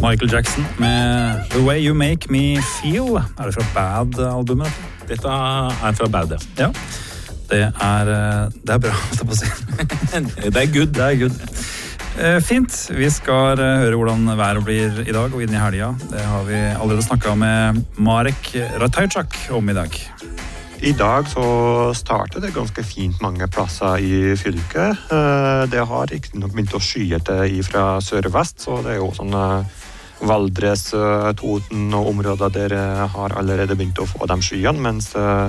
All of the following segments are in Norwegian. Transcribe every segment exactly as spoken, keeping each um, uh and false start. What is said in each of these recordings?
Michael Jackson med The Way You Make Me Feel. Er det fra Bad-albumet? Dette er fra Bad, ja. Det er, det er bra, holdt jeg på å si. Det er good. Det er good. Fint. Vi skal høre hvordan været blir i dag og inn i helga. Det har vi allerede snakket med Marek Ratajczak om i dag. I dag så starter det ganske fint mange plasser i fylket. Det har ikke nok begynt å skyete fra sør-vest, så det er jo sånn Valdres, Toten og områder der har allerede begynt å få de skyene, mens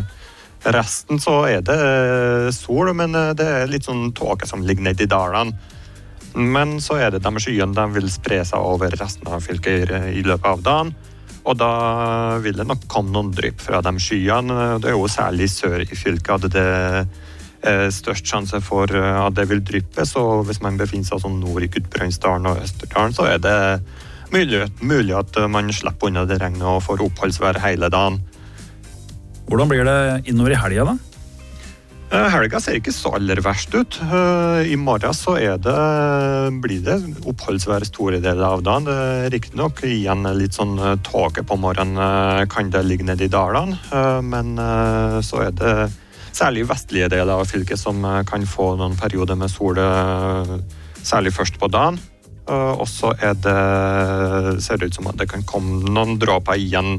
resten så er det sol, men det er litt sånn tåke som ligger ned i dalene. Men så er det de skyene, de vil spre seg over resten av fylket i løpet av dagen. Og da vil det nok komme noen drypp fra de skyene. Det er jo særlig sør i fylket at det er størst sjanse for at det vil dryppe. Så hvis man befinner seg sånn nord i Gudbrandsdalen og Østerdalen, så er det mulig, mulig at man slipper unna det regnet og får oppholdsvær hele dagen. Hvordan blir det innover i helga da? Helga ser ikke så aller verst ut. I morgen så er det, blir det oppholdsvær store deler av dagen. Det er riktig nok igjen litt sånn tåke på morgenen kan det ligge ned i dalene, men så er det særlig vestlige deler av fylket som kan få noen perioder med sol, særlig først på dagen. Og så er det, ser det ut som at det kan komme noen dråper igjen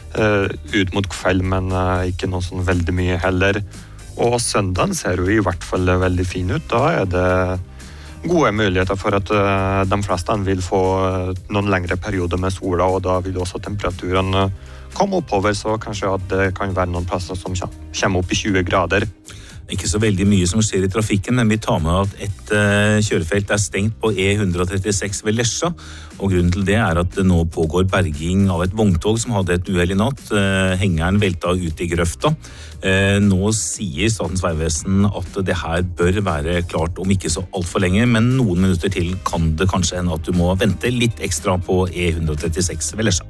ut mot kveld, men ikke noe sånn veldig mye heller. Og søndagen ser jo i hvert fall veldig fin ut. Da er det gode muligheter for at de fleste vil få noen lengre perioder med sola, og da vil også temperaturen komme oppover, så kanskje at det kan være noen plasser som kommer opp i tjue grader. Ikke så veldig mye som skjer i trafikken, men vi tar med at et uh, kjørefelt er stengt på E ett trettiseks ved Lesja, og grunnen til det er at det nå pågår berging av et vogntog som hadde et uhell i natt. Uh, hengeren velta ut i grøfta. Uh, nå sier Statens vegvesen at det her bør være klart om ikke så alt for lenge, men noen minutter til kan det kanskje hende at du må vente litt ekstra på E ett trettiseks ved Lesja.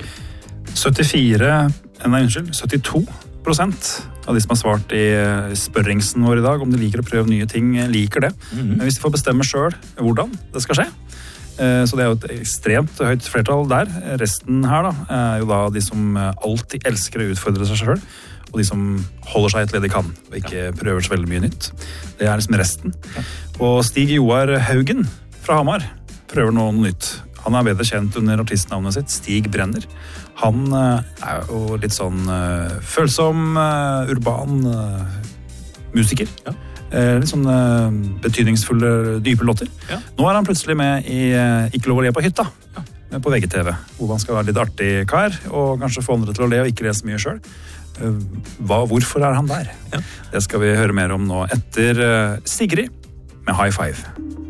syttifire, nei, unnskyld, syttito prosent av de som har svart i spørringsen vår i dag om de liker å prøve nye ting, liker det. Mm-hmm. Men hvis de får bestemme selv hvordan det skal skje, så det er jo et ekstremt høyt flertall der. Resten her da, er jo da de som alltid elsker å utfordre seg selv, og de som holder seg et ledd de kan, og ikke prøver så veldig mye nytt. Det er liksom resten. Og Stig Joar Haugen fra Hamar prøver noe nytt. Han er bedre kjent under artistnavnet sitt, Stig Brenner. Han er jo litt sånn uh, følsom, uh, urban uh, musiker. Ja. Uh, litt sånn uh, betydningsfulle, dype låter. Ja. Nå er han plutselig med i uh, Ikke lov å le på hytta, ja. På V G T V, hvor man skal være litt artig kar, og kanskje få andre til å le og ikke le så mye selv. Uh, hva, hvorfor er han der? Ja. Det skal vi høre mer om nå etter uh, Sigrid med High Five.